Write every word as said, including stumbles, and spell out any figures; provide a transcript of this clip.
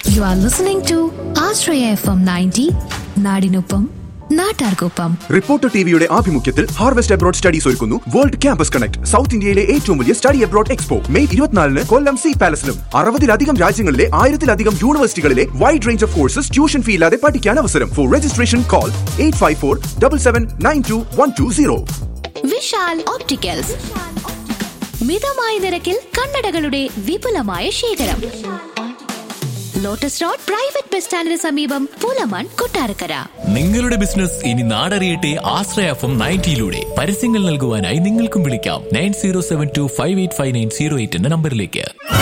You are listening to Ashraya F M ninety, നാടിനൊപ്പം നാട്ടാർക്കൊപ്പം. Reporter ടിവിയുടെ ആഭിമുഖ്യത്തിൽ ഹാർവെസ്റ്റ് അബ്രോഡ് സ്റ്റഡീസ് ഒരുക്കുന്നു വേൾഡ് ക്യാമ്പസ് കണക്ട്, സൗത്ത് ഇന്ത്യയിലെ ഏറ്റവും വലിയ സ്റ്റഡി അബ്രോഡ് എക്സ്പോ. മെയ് ഇരുപത്തിനാലിന് കൊല്ലം സി പാലസിലും അറുപതിലധികം രാജ്യങ്ങളിലെ ആയിരത്തിലധികം യൂണിവേഴ്സിറ്റികളിലെ wide range of courses tuition fee ഇല്ലാതെ പഠിക്കാൻ അവസരം. Four registration call eight five four double seven nine to one two zero. Vishal opticals, മിതമായ നിരക്കിൽ കണ്ണടകളുടെ വിപുലമായ ശേഖരം. ലോട്ടസ് റോഡ് പ്രൈവറ്റ് ബസ് സ്റ്റാൻഡിന് സമീപം, പൂലമാൻ, കൊട്ടാരക്കര. നിങ്ങളുടെ ബിസിനസ് ഇനി നാടറിയട്ടെ ആശ്രയ എഫ് എം നയൻറ്റിയിലൂടെ. പരസ്യങ്ങൾ നൽകുവാനായി നിങ്ങൾക്കും വിളിക്കാം nine zero seven to five eight five nine zero eight എന്ന നമ്പറിലേക്ക്.